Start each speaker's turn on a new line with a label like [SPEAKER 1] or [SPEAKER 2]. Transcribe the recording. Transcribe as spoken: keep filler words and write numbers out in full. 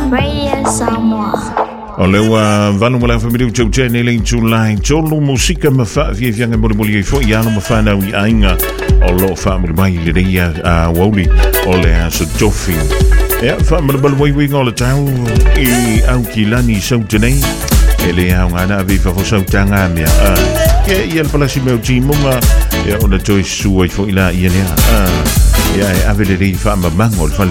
[SPEAKER 1] Radio Samoa.
[SPEAKER 2] O lewa vanu mala familia chau chene le chulai cholo musika mafa via via ngam moli fo ya no mafa na wi ainga o lo fa mo mai le dia a woli o le so jofi ya fa mo bal wai wai ngol tau e au kilani so tene ele ya ngana vi fa so tanga mia a ke ia le palasi me ji monga ya ona toi su fo ila ia ya ya ave le fa ma mangol fa